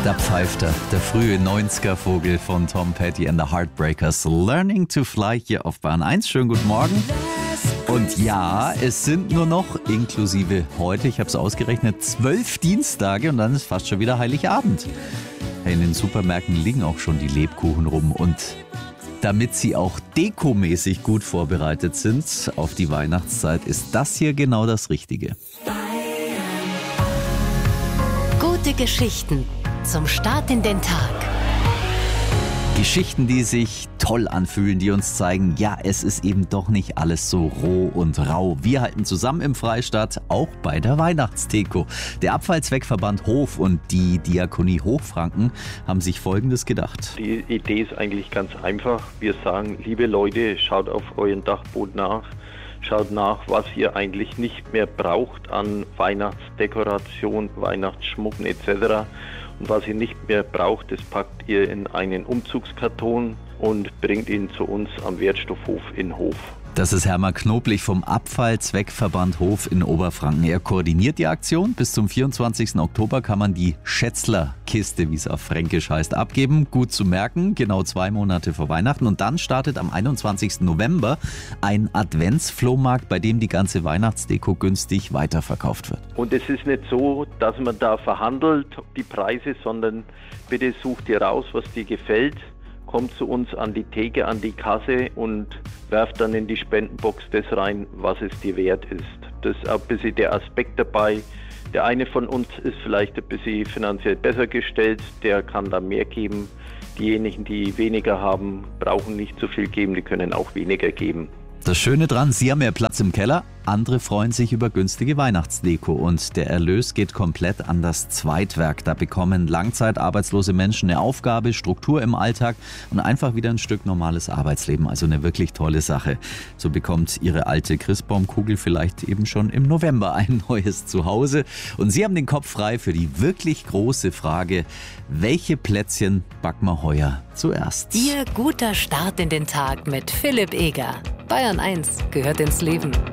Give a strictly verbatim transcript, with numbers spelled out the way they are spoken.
Da pfeift er, der frühe neunziger-Vogel von Tom Petty and the Heartbreakers. Learning to Fly hier auf Bahn eins. Schönen guten Morgen. Und ja, es sind nur noch, inklusive heute, ich habe es ausgerechnet, zwölf Dienstage und dann ist fast schon wieder Heiligabend. In den Supermärkten liegen auch schon die Lebkuchen rum und damit sie auch dekomäßig gut vorbereitet sind auf die Weihnachtszeit, ist das hier genau das Richtige. Gute Geschichten zum Start in den Tag. Geschichten, die sich toll anfühlen, die uns zeigen, ja, es ist eben doch nicht alles so roh und rau. Wir halten zusammen im Freistaat, auch bei der Weihnachtsdeko. Der Abfallzweckverband Hof und die Diakonie Hochfranken haben sich Folgendes gedacht. Die Idee ist eigentlich ganz einfach. Wir sagen, liebe Leute, schaut auf euren Dachboden nach. Schaut nach, was ihr eigentlich nicht mehr braucht an Weihnachtsdekoration, Weihnachtsschmucken et cetera. Und was ihr nicht mehr braucht, das packt ihr in einen Umzugskarton und bringt ihn zu uns am Wertstoffhof in Hof. Das ist Hermann Knoblich vom Abfallzweckverband Hof in Oberfranken. Er koordiniert die Aktion. Bis zum vierundzwanzigsten Oktober kann man die Schätzler-Kiste, wie es auf Fränkisch heißt, abgeben. Gut zu merken, genau zwei Monate vor Weihnachten. Und dann startet am einundzwanzigsten November ein Adventsflohmarkt, bei dem die ganze Weihnachtsdeko günstig weiterverkauft wird. Und es ist nicht so, dass man da verhandelt, die Preise, sondern bitte sucht ihr raus, was dir gefällt. Kommt zu uns an die Theke, an die Kasse und werft dann in die Spendenbox das rein, was es dir wert ist. Das ist auch ein bisschen der Aspekt dabei. Der eine von uns ist vielleicht ein bisschen finanziell besser gestellt, der kann da mehr geben. Diejenigen, die weniger haben, brauchen nicht so viel geben, die können auch weniger geben. Das Schöne dran, Sie haben mehr Platz im Keller, andere freuen sich über günstige Weihnachtsdeko und der Erlös geht komplett an das Zweitwerk. Da bekommen langzeitarbeitslose Menschen eine Aufgabe, Struktur im Alltag und einfach wieder ein Stück normales Arbeitsleben. Also eine wirklich tolle Sache. So bekommt Ihre alte Christbaumkugel vielleicht eben schon im November ein neues Zuhause. Und Sie haben den Kopf frei für die wirklich große Frage, welche Plätzchen backen wir heuer zuerst? Ihr guter Start in den Tag mit Philipp Eger. Bayern eins gehört ins Leben.